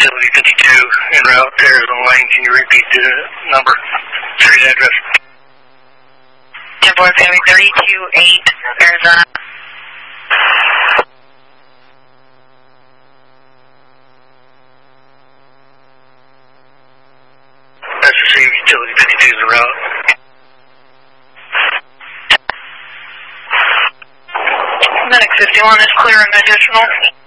Utility 52 en route to Arizona Lane. Can you repeat the number, street address? 10-4 Family 328 Arizona. That's received. Utility 52 is en route. Medic 51 is clearing additional.